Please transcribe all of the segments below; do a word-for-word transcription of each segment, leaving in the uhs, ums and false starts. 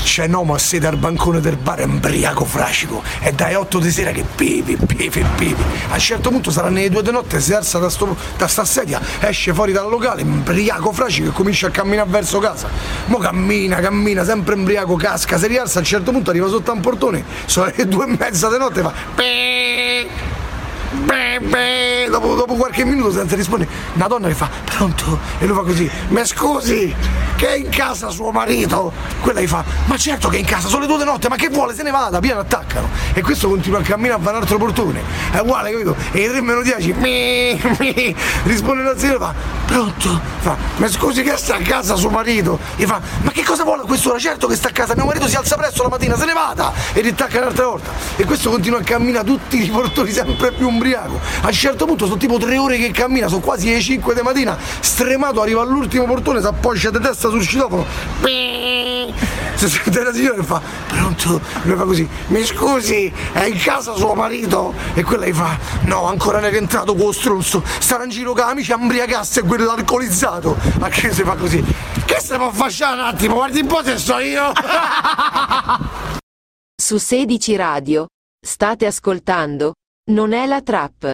c'è un uomo a sede al bancone del bar, embriaco fracico, e dai otto di sera che pipi, pipi, pipi. A un certo punto saranno le due di notte, si alza da, sto, da sta sedia, esce fuori dal locale, embriaco fracico, e comincia a camminare verso casa. Mo cammina, cammina, sempre embriaco, casca, si rialza, a un certo punto arriva sotto a un portone, sono le due e mezza di notte, fa Pii! Beh, beh, dopo, dopo qualche minuto senza rispondere, una donna che fa pronto e lui fa così, mi scusi, che è in casa suo marito? Quella gli fa, ma certo che è in casa, sono le due di notte, ma che vuole, se ne vada, piano attaccano. E questo continua a camminare a un altro portone, è uguale, capito? E i tre meno dieci, mi, mi, risponde la signora, fa pronto, fa, mi scusi che sta a casa suo marito? E fa, ma che cosa vuole a quest'ora? Certo che sta a casa, mio marito si alza presto la mattina, se ne vada, e rittacca un'altra volta. E questo continua a camminare tutti i portoni sempre più umbriaco. A un certo punto sono tipo tre ore che cammina, sono quasi le cinque di mattina, stremato, arriva all'ultimo portone, si appoggia di testa sul citofono, si sente la signora che fa pronto, lui fa così, mi scusi, è in casa suo marito? E quella gli fa, no, ancora non è entrato quello stronzo, starà in giro con amici a imbriacarsi e quello alcolizzato. Ma che si fa così, che se può fasciare un attimo, guardi un po' se sto io. Su sedici Radio state ascoltando Non è la trap.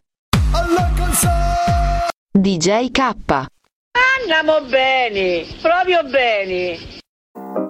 D J K. Andiamo bene, proprio bene.